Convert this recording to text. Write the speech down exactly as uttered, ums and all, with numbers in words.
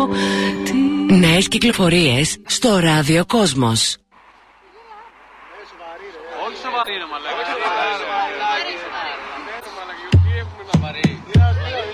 Νέες κυκλοφορίες στο Ράδιο Κόσμος. Όχι σοβαρή ρε μαλάκα.